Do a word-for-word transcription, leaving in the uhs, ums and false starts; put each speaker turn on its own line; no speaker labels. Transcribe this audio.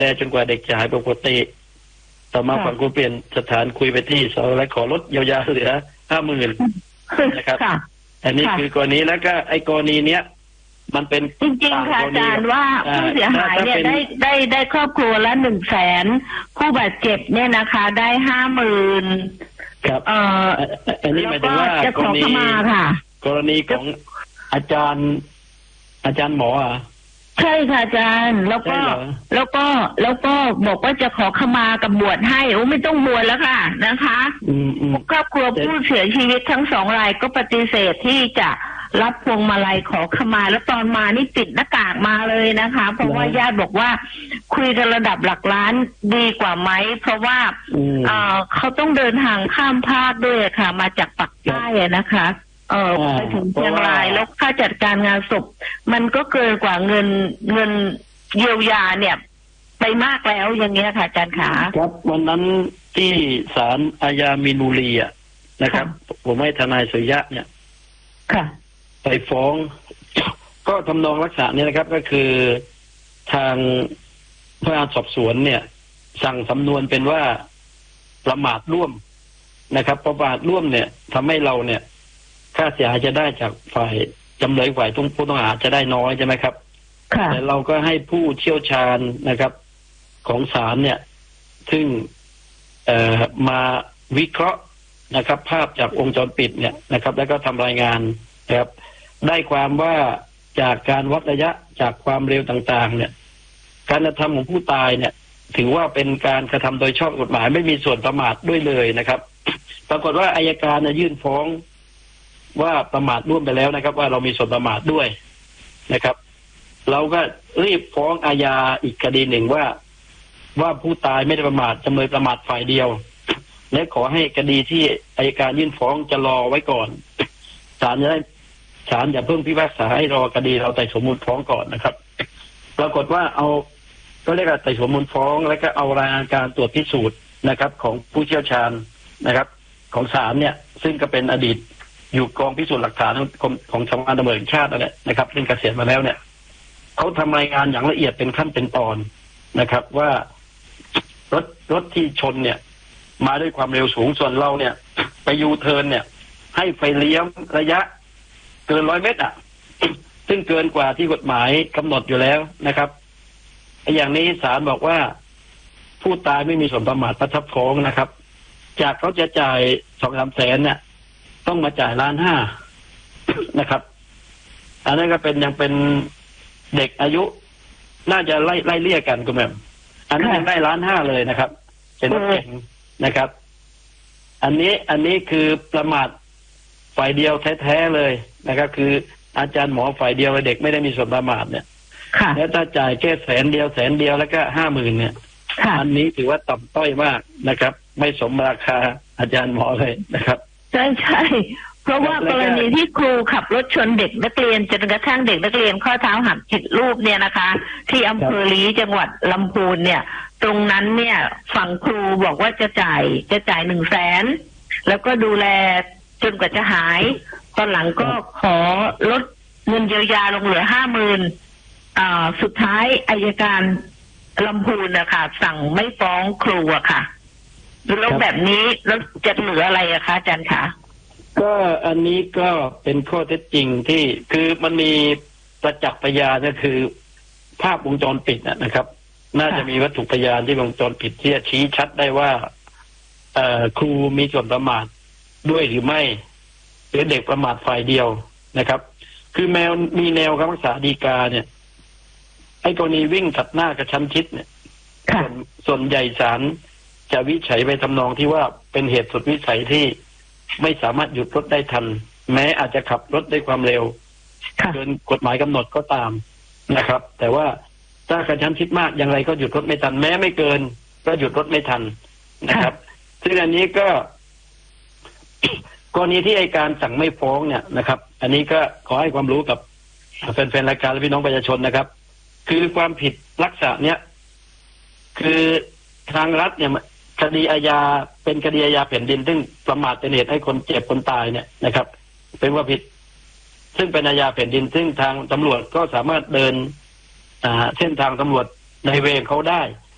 แต่จนกว่าเด็กจะหายปกติต่อมาฝั่งครูเปลี่ยนสถานคุยไปที่สและขอลดเยียวยาเหลือห้าหมื่นนะครับอันนี้คือกรณีแล้วก็ไอ้กรณีเนี้ยมันเป็น
จริงๆค่ะอาจารย์ว่าผู้เสียหายเนี่ยได้ได้ได้ครอบครัวละหนึ่งแสนผู้บาดเจ็บเนี่ยนะคะได้ห้าหมื่น
ครับเอ่ออันนี้หมายถึงว่ากรณีกรณีของอาจารย์อาจารย์หมออ่ะ
ใช่ค่ะอาจารย์แล้วก็แล้วก็แล้วก็บอกว่าจะขอขมากับบวชให้โอ้ไม่ต้องบวชแล้วค่ะนะคะครอบครัวผู้เสียชีวิตทั้งสองรายก็ปฏิเสธที่จะรับพวงมาลัยขอขมาแล้วตอนมานี่ติดหน้ากากมาเลยนะคะเพราะว่าญาติบอกว่าคุยกันระดับหลักล้านดีกว่าไหมเพราะว่าเอ่อเขาต้องเดินทางข้ามภาคด้วยค่ะมาจากปักใต้นะคะเออไปถึงเชียงรายแล้วค่าจัดการงานศพมันก็เกินกว่าเงินเงินเยียวยาเนี่ยไปมากแล้วอย่างเงี้ยค่ะอาจารย์ขา
ครับวันนั้นที่ศาลอาญามีนบุรีอ่ะนะครับผมให้ทนายสุริยะเนี่ย
ค่ะ
ไปฟ้องก็ทำนองลักษณะนี้นะครับก็คือทางพนักงานสอบสวนเนี่ยสั่งสำนวนเป็นว่าประมาทร่วมนะครับประมาทร่วมเนี่ยทำให้เราเนี่ยค่าเสียหายจะได้จากฝ่ายจำเลยฝ่ายผู้ต้องหาจะได้น้อยใช่ไหมครับแต่เราก็ให้ผู้เชี่ยวชาญนะครับของศาลเนี่ยซึ่งเอ่อมาวิเคราะห์นะครับภาพจากวงจรปิดเนี่ยนะครับแล้วก็ทำรายงานนะครับได้ความว่าจากการวัดระยะจากความเร็วต่างๆเนี่ยการกระทำของผู้ตายเนี่ยถือว่าเป็นการกระทำโดยชอบกฎหมายไม่มีส่วนประมาทด้วยเลยนะครับปรากฏว่าอัยการเนี่ยยื่นฟ้องว่าประมาทร่วมไปแล้วนะครับว่าเรามีส่วนประมาทด้วยนะครับเราก็รีบฟ้องอาญาอีกคดีหนึ่งว่าว่าผู้ตายไม่ได้ประมาทจำเลยประมาทฝ่ายเดียวและขอให้คดีที่อัยการยื่นฟ้องจะรอไว้ก่อนศาลจะได้ศาลอย่าเพิ่งพิพากษาให้รอคดีเราไต่สวนมูลฟ้องก่อนนะครับปรากฏว่าเอาก็เรียกว่าไต่สวนมูลฟ้องแล้วก็เอารายงานการตรวจพิสูจน์นะครับของผู้เชี่ยวชาญนะครับของศาลเนี่ยซึ่งก็เป็นอดีตอยู่กองพิสูจน์หลักฐานของของสำนักงานตำรวจแห่งชาตินั่นแหละนะครับซึ่งเกษียณมาแล้วเนี่ยเขาทำรายงานอย่างละเอียดเป็นขั้นเป็นตอนนะครับว่ารถรถที่ชนเนี่ยมาด้วยความเร็วสูงส่วนเราเนี่ยไปยูเทิร์นเนี่ยให้ไฟเลี้ยวระยะเกินร้อยเมตรอ่ะซึ่งเกินกว่าที่กฎหมายกำหนดอยู่แล้วนะครับอย่างนี้ศาลบอกว่าผู้ตายไม่มีส่วนประมาทประทับฟ้องนะครับจากเขาจะจ่ายสองสามแสนเนี่ยต้องมาจ่ายล้านห้านะครับอันนั้นก็เป็นยังเป็นเด็กอายุน่าจะไล่ไล่เลี่ยกันคุณแม่อันนี้ยังได้ล้านห้าเลยนะครับเป็นรถเก๋งนะครับอันนี้อันนี้คือประมาทฝ่ายเดียวแท้ๆเลยนะครับคืออาจารย์หมอฝ่ายเดียวเด็กไม่ได้มีส่วนประมาทเนี่ยแล้วถ้าจ่ายแค่แสนเดียวแสนเดียวแล้วก็ห้าหมื่นเนี่ยอันนี้ถือว่าต่ำต้อยมากนะครับไม่สมราคาอาจารย์หมอเลยนะครับ
ใช่ใช่เพราะว่ากรณีที่ครูขับรถชนเด็กนักเรียนจนกระทั่งเด็กนักเรียนข้อเท้าหักผิดรูปเนี่ยนะคะที่อำเภอลีจังหวัดลำพูนเนี่ยตรงนั้นเนี่ยฝั่งครูบอกว่าจะจ่ายจะจ่ายหนึ่งแสนแล้วก็ดูแลจนกว่าจะหายตอนหลังก็ขอลดเงินเยียวยาลงเหลือห้าหมื่นอ่าสุดท้ายอัยการลำพูนนะคะสั่งไม่ฟ้องครูอะค่ะแล้วแบบนี้แล้วจะเหลืออะไรอะคะอาจารย์คะ
ก็อันนี้ก็เป็นข้อเท็จจริงที่คือมันมีประจักษ์พยานก็คือภาพวงจรปิดนะครับน่าจะมีวัตถุพยานที่วงจรปิดที่จะชี้ชัดได้ว่าเอ่อครูมีส่วนประมาทด้วยหรือไม่หรือเด็กประมาทฝ่ายเดียวนะครับคือแมวมีแนวคำพิพากษาฎีกาเนี่ยไอ้กรณีวิ่งตัดหน้ากระชั้นชิดเนี่ยส่วนส่วนใหญ่ศาลจะวิจัยไปทำนองที่ว่าเป็นเหตุสุดวิสัยที่ไม่สามารถหยุดรถได้ทันแม้อาจจะขับรถด้วยความเร็วเกินกฎหมายกำหนดก็ตามนะครับแต่ว่าถ้ากระชั้นชิดมากอย่างไรก็หยุดรถไม่ทันแม้ไม่เกินก็หยุดรถไม่ทันนะครับซึ่งอันนี้ก็กรณีที่อัยการสั่งไม่ฟ้องเนี่ยนะครับอันนี้ก็ขอให้ความรู้กับแฟนๆรายการและพี่น้องประชาชนนะครับคือความผิดลักษณะเนี้ยคือทางรัฐเนี่ยคดีอาญาเป็นคดีอาญาแผ่นดินซึ่งประมาทเป็นเหตุให้คนเจ็บคนตายเนี่ยนะครับเป็นความผิดซึ่งเป็นอาญาแผ่นดินซึ่งทางตำรวจก็สามารถเดินอ่าเส้นทางตำรวจในเวรเขาได้